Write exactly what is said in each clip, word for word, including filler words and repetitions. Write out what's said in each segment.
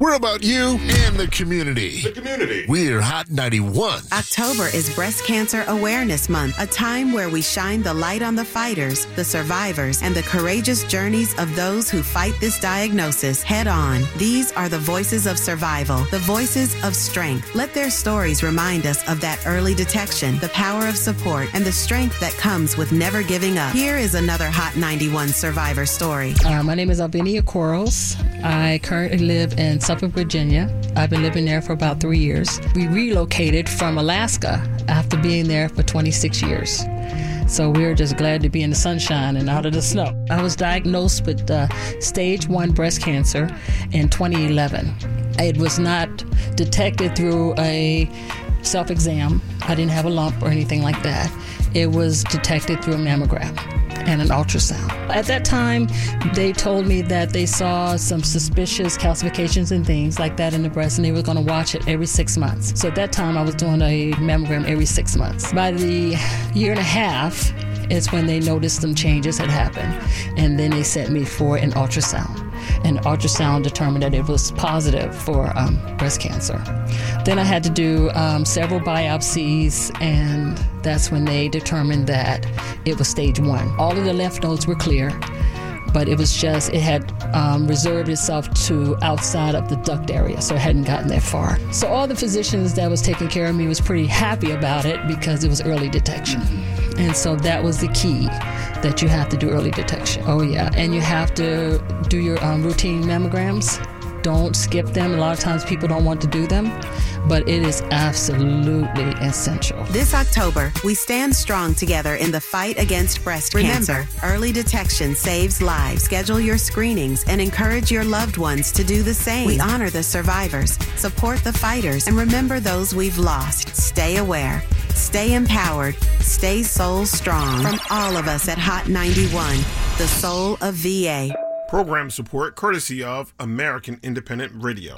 We're about you and the community. The community. We're Hot ninety-one. October is Breast Cancer Awareness Month, a time where we shine the light on the fighters, the survivors, and the courageous journeys of those who fight this diagnosis head on. These are the voices of survival, the voices of strength. Let their stories remind us of that early detection, the power of support, and the strength that comes with never giving up. Here is another Hot ninety-one survivor story. Uh, my name is Alvinia Quarles. I currently live in Suffolk, Virginia. I've been living there for about three years. We relocated from Alaska after being there for twenty-six years. So we were just glad to be in the sunshine and out of the snow. I was diagnosed with uh, stage one breast cancer in twenty eleven. It was not detected through a self-exam. I didn't have a lump or anything like that. It was detected through a mammogram and an ultrasound. At that time, they told me that they saw some suspicious calcifications and things like that in the breast, and they were going to watch it every six months. So at that time, I was doing a mammogram every six months. By the year and a half, is when they noticed some changes had happened, and then they sent me for an ultrasound. And ultrasound determined that it was positive for um, breast cancer. Then I had to do um, several biopsies, and that's when they determined that it was stage one. All of the lymph nodes were clear, but it was just, it had um, reserved itself to outside of the duct area, so it hadn't gotten that far. So all the physicians that was taking care of me was pretty happy about it because it was early detection. And so that was the key, that you have to do early detection. Oh yeah, and you have to do your um, routine mammograms. Don't skip them. A lot of times people don't want to do them, but it is absolutely essential. This October, we stand strong together in the fight against breast cancer. Remember, early detection saves lives. Schedule your screenings and encourage your loved ones to do the same. We honor the survivors, support the fighters, and remember those we've lost. Stay aware, stay empowered, stay soul strong. From all of us at Hot ninety-one, the soul of V A. Program support courtesy of American Independent Radio.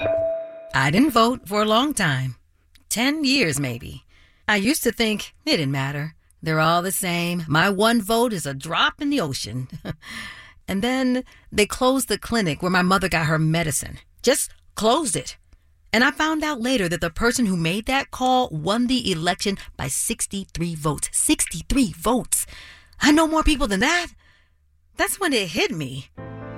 I didn't vote for a long time. Ten years, maybe. I used to think it didn't matter. They're all the same. My one vote is a drop in the ocean. And then they closed the clinic where my mother got her medicine. Just closed it. And I found out later that the person who made that call won the election by sixty-three votes. sixty-three votes. I know more people than that. That's when it hit me.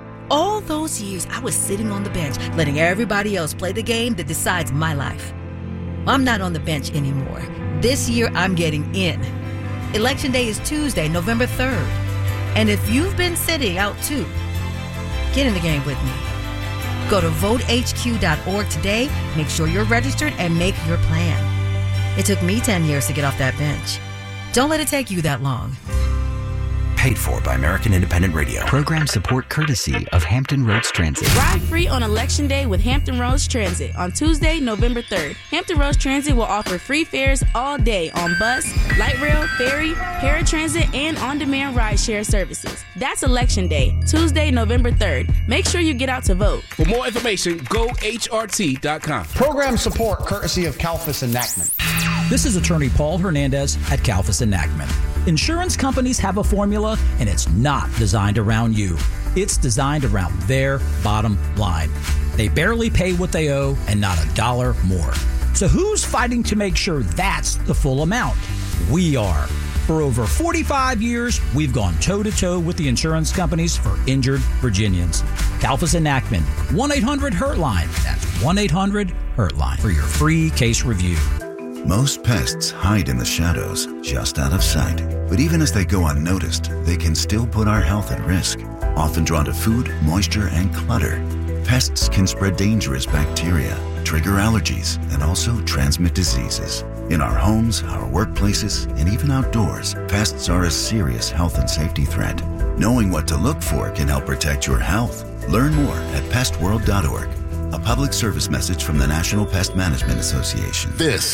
All those years, I was sitting on the bench, letting everybody else play the game that decides my life. I'm not on the bench anymore. This year, I'm getting in. Election day is Tuesday, November third. And if you've been sitting out too, get in the game with me. Go to vote h q dot org today, make sure you're registered, and make your plan. It took me ten years to get off that bench. Don't let it take you that long. Paid for by American Independent Radio. Program support courtesy of Hampton Roads Transit. Ride free on Election Day with Hampton Roads Transit on Tuesday, November third. Hampton Roads Transit will offer free fares all day on bus, light rail, ferry, paratransit, and on-demand ride-share services. That's Election Day, Tuesday, November third. Make sure you get out to vote. For more information, go H R T dot com. Program support courtesy of Kalfas Enactment. This is attorney Paul Hernandez at Kalfas Enactment. Insurance companies have a formula, and it's not designed around you. It's designed around their bottom line. They barely pay what they owe and not a dollar more. So who's fighting to make sure that's the full amount? We are. For over forty-five years, we've gone toe-to-toe with the insurance companies for injured Virginians. Kalfas Enactment, one eight hundred hurt line. That's one eight hundred hurt line for your free case review. Most pests hide in the shadows, just out of sight. But even as they go unnoticed, they can still put our health at risk. Often drawn to food, moisture, and clutter, pests can spread dangerous bacteria, trigger allergies, and also transmit diseases. In our homes, our workplaces, and even outdoors, pests are a serious health and safety threat. Knowing what to look for can help protect your health. Learn more at pest world dot org. A public service message from the National Pest Management Association. This